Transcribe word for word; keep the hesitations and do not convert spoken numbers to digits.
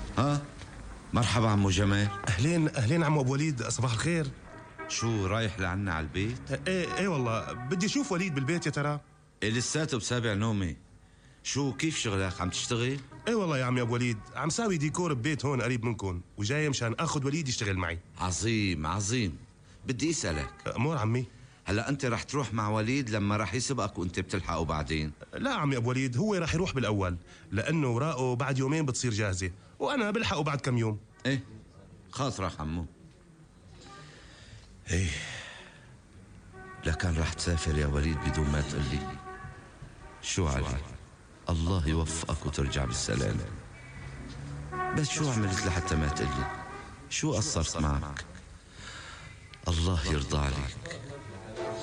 ها مرحبا عمو جمال. اهلين اهلين عمو ابو وليد، صباح الخير. شو رايح لعنا على البيت؟ ايه ايه والله بدي اشوف وليد بالبيت يا ترى. إيه لساته بسابع نومي. شو كيف شغلك، عم تشتغل؟ ايه والله يا عمي ابو وليد، عم ساوي ديكور ببيت هون قريب منكم، وجاي مشان اخذ وليد يشتغل معي. عظيم عظيم. بدي اسالك، امور عمي. هلا انت رح تروح مع وليد لما رح يسبقك وانت بتلحقه بعدين؟ لا عمي ابو وليد، هو رح يروح بالاول لانه وراءه بعد يومين بتصير جاهزه، وانا بلحقه بعد كم يوم. ايه خاطرك عمو. ايه لكان رح تسافر يا وليد بدون ما تقلي. شو علي، الله يوفقك وترجع بالسلام. بس شو عملت لحتى ما تقلي؟ شو قصرت معك؟ الله يرضى عليك.